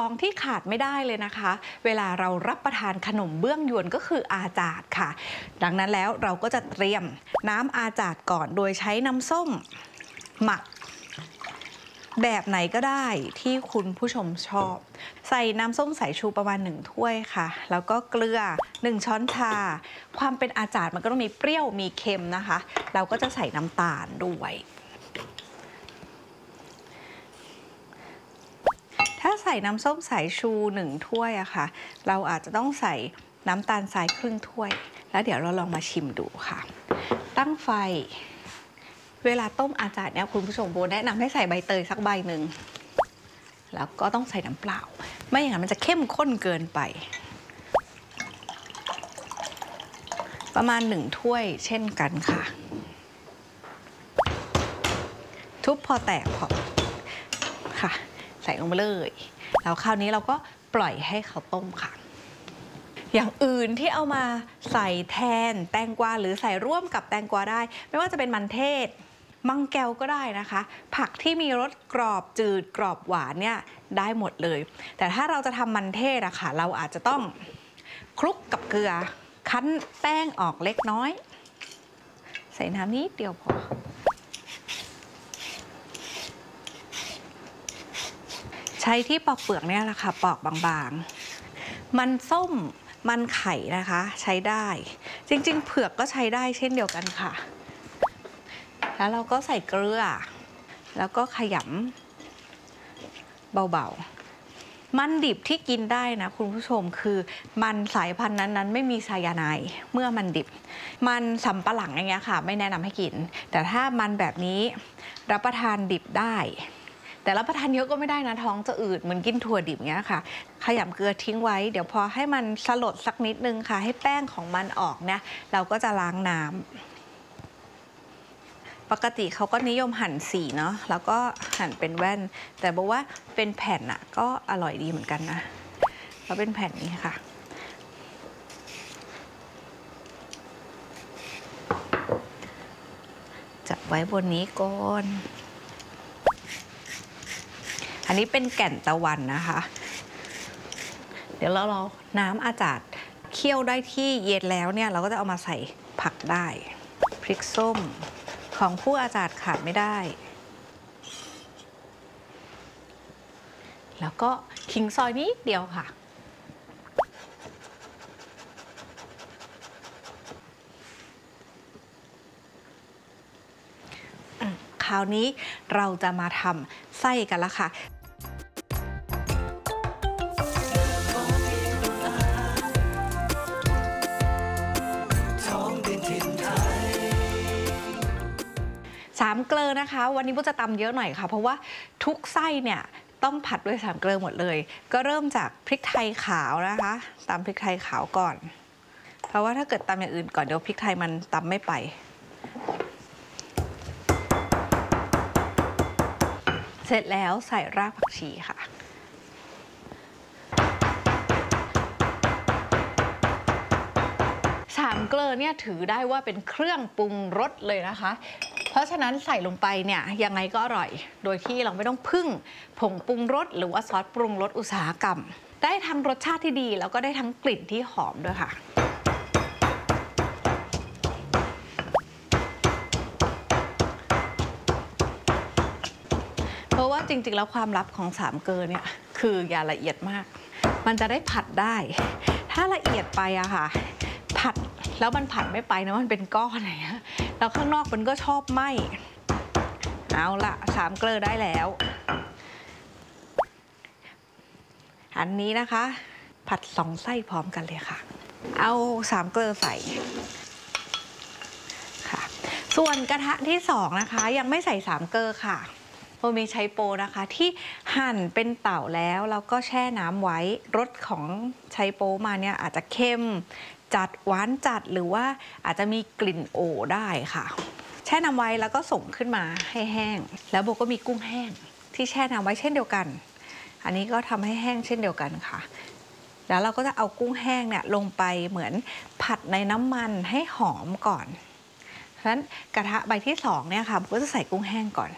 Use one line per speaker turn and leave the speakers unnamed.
ของที่ขาดไม่ได้เลยนะคะ เวลาเรารับประทานขนมเบื้องยวนก็คืออาจาดค่ะ ดังนั้นแล้วเราก็จะเตรียมน้ำอาจาดก่อนโดยใช้น้ำส้มหมักแบบไหนก็ได้ที่คุณผู้ชมชอบใส่น้ำส้มสายชูประมาณ1ถ้วยค่ะแล้วก็เกลือ1ช้อนชาความเป็นอาจาดมันก็ต้องมีเปรี้ยวมีเค็มนะคะเราก็จะใส่น้ำตาลด้วยถ้าใส่น้ำส้มสายชู1ถ้วยอะค่ะเราอาจจะต้องใส่น้ำตาลทรายครึ่งถ้วยแล้วเดี๋ยวเราลองมาชิมดูค่ะตั้งไฟเวลาต้มอาจารย์เนี่ยคุณผู้ชมโบแนะนำให้ใส่ใบเตยสักใบหนึ่งแล้วก็ต้องใส่น้ำเปล่าไม่อย่างนั้นมันจะเข้มข้นเกินไปประมาณ1ถ้วยเช่นกันค่ะทุบพอแตกพอค่ะใส่ลงไปเลยแล้วคราวนี้เราก็ปล่อยให้เขาต้มค่ะอย่างอื่นที่เอามาใส่แทนแตงกวาหรือใส่ร่วมกับแตงกวาได้ไม่ว่าจะเป็นมันเทศมังแก้วก็ได้นะคะผักที่มีรสกรอบจืดกรอบหวานเนี่ยได้หมดเลยแต่ถ้าเราจะทำมันเทศอะค่ะเราอาจจะต้องคลุกกับเกลือคั้นแป้งออกเล็กน้อยใส่น้ำนิดเดียวพอใช้ที่ปอกเปลือกเนี่ยแหละค่ะปอกบางๆมันส้มมันไข่นะคะใช้ได้จริงๆเผือกก็ใช้ได้เช่นเดียวกันค่ะแล้วเราก็ใส่เกลือแล้วก็ขยำเบาๆมันดิบที่กินได้นะคุณผู้ชมคือมันสายพันธุ์นั้นๆไม่มีไซยาไนด์เมื่อมันดิบมันสำปะหลังอย่างเงี้ยค่ะไม่แนะนำให้กินแต่ถ้ามันแบบนี้รับประทานดิบได้แต่รับประทานเยอะก็ไม่ได้นะท้องจะอืดเหมือนกินถั่วดิบเงี้ยค่ะขยำเกลือทิ้งไว้เดี๋ยวพอให้มันสลดสักนิดนึงค่ะให้แป้งของมันออกเนี่ยเราก็จะล้างน้ำปกติเขาก็นิยมหั่นสีเนาะแล้วก็หั่นเป็นแว่นแต่บอกว่าเป็นแผ่นอะก็อร่อยดีเหมือนกันนะแล้วเป็นแผ่นนี้ค่ะจับไว้บนนี้ก่อนอันนี้เป็นแก่นตะวันนะคะเดี๋ยวเราน้ำอาจารย์เคี่ยวได้ที่เย็นแล้วเนี่ยเราก็จะเอามาใส่ผักได้พริกส้มของผู้อาจารย์ขาดไม่ได้แล้วก็ขิงซอยนิดเดียวค่ะคราวนี้เราจะมาทำไส้กันละค่ะ3เกลือนะคะวันนี้โบจะตำเยอะหน่อยค่ะเพราะว่าทุกไส้เนี่ยต้องผัดด้วย3เกลือหมดเลยก็เริ่มจากพริกไทยขาวนะคะตำพริกไทยขาวก่อนเพราะว่าถ้าเกิดตำอย่างอื่นก่อนเดี๋ยวพริกไทยมันตำไม่ไปเสร็จแล้วใส่รากผักชีค่ะ3เกลือเนี่ยถือได้ว่าเป็นเครื่องปรุงรสเลยนะคะเพราะฉะนั้นใส่ลงไปเนี่ยยังไงก็อร่อยโดยที่เราไม่ต้องพึ่งผงปรุงรสหรือว่าซอสปรุงรสอุตสาหกรรมได้ทั้งรสชาติที่ดีแล้วก็ได้ทั้งกลิ่นที่หอมด้วยค่ะเพราะว่าจริงๆแล้วความลับของ3เกลือเนี่ยคืออย่าละเอียดมากมันจะได้ผัดได้ถ้าละเอียดไปอะค่ะผัดแล้วมันผัดไม่ไปนะมันเป็นก้อนอะไรเงี้ยแล้วข้างนอกมันก็ชอบไหม้เอาละ3เกลือได้แล้วอันนี้นะคะผัด2ไส้พร้อมกันเลยค่ะเอา3เกลือใส่ค่ะส่วนกระทะที่2นะคะยังไม่ใส่3เกลือค่ะโบมีใช้โปนะคะที่หั่นเป็นเต่าแล้วก็แช่น้ำไว้รสของใช้โปมาเนี่ยอาจจะเค็มจัดหวานจัดหรือว่าอาจจะมีกลิ่นโอได้ค่ะแช่น้ำไว้แล้วก็ส่งขึ้นมาให้แห้งแล้วโบก็มีกุ้งแห้งที่แช่น้ำไว้เช่นเดียวกันอันนี้ก็ทำให้แห้งเช่นเดียวกันค่ะแล้วเราก็จะเอากุ้งแห้งเนี่ยลงไปเหมือนผัดในน้ำมันให้หอมก่อนเพราะฉะนั้นกระทะใบที่2เนี่ยค่ะโบก็จะใส่กุ้งแห้งก่อน